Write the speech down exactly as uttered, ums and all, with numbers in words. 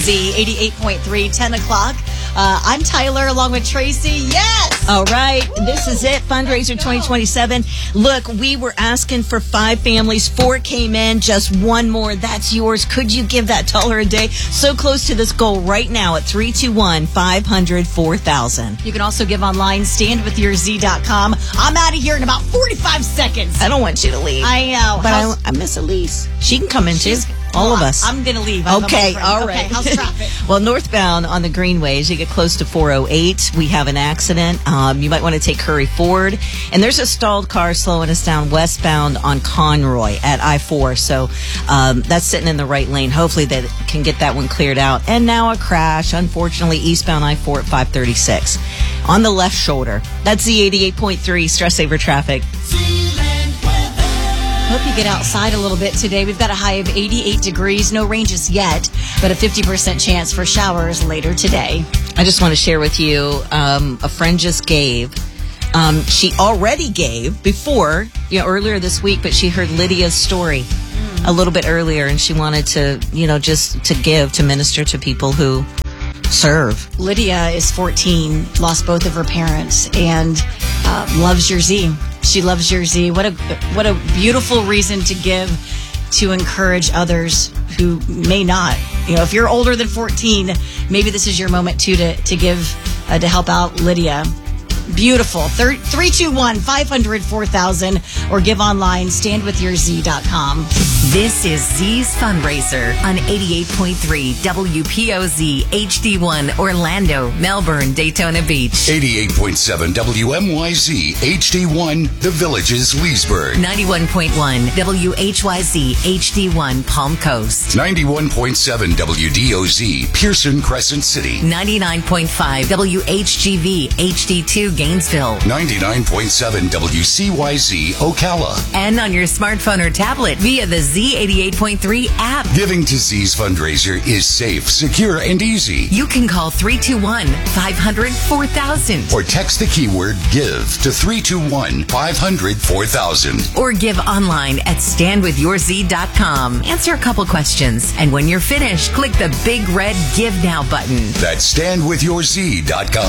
Z eighty-eight point three, ten o'clock. Uh, I'm Tyler along with Tracy. Yes! All right. This is it. Fundraiser twenty twenty-seven. Look, we were asking for five families. Four came in. Just one more. That's yours. Could you give that dollar a day? So close to this goal right now at three two one, five hundred, four thousand. You can also give online, stand with your z dot com. I'm out of here in about forty-five seconds. I don't want you to leave. I know. But I, How's- I miss Elise. She can come in too. All Well, of us. I'm going to leave. I'm Okay, my friend. all Okay, right. how's traffic? Well, northbound on the Greenways, you get close to four oh eight. We have an accident. Um, you might want to take Curry Ford. And there's a stalled car slowing us down westbound on Conroy at I four. So um, that's sitting in the right lane. Hopefully they can get that one cleared out. And now a crash, unfortunately, eastbound I four at five thirty-six. On the left shoulder. That's the eighty-eight point three Stress Saver Traffic. Hope you get outside a little bit today. We've got a high of eighty-eight degrees. No rain just yet, but a fifty percent chance for showers later today. I just want to share with you, um, a friend just gave. Um, she already gave before, you know, earlier this week, but she heard Lydia's story mm. a little bit earlier, and she wanted to, you know, just to give, to minister to people who serve. Lydia is fourteen, lost both of her parents, and uh, loves your Z. She loves your Z. What a what a beautiful reason to give, to encourage others who may not. You know, if you're older than fourteen, maybe this is your moment too to to give uh, to help out Lydia. Beautiful. three two one, five hundred, four thousand or give online, stand with your z dot com. This is Z's Fundraiser on eighty-eight point three W P O Z H D one Orlando, Melbourne, Daytona Beach. eighty-eight point seven W M Y Z H D one The Villages, Leesburg. ninety-one point one W H Y Z H D one Palm Coast. ninety-one point seven W D O Z Pearson, Crescent City. ninety-nine point five W H G V H D two Gainesville. ninety-nine point seven W C Y Z Ocala. And on your smartphone or tablet via the Z eighty-eight point three app. Giving to Z's fundraiser is safe, secure, and easy. You can call three two one, five hundred, four thousand. Or text the keyword GIVE to three two one, five hundred, four thousand. Or give online at stand with your z dot com. Answer a couple questions, and when you're finished, click the big red Give Now button. That's stand with your z dot com.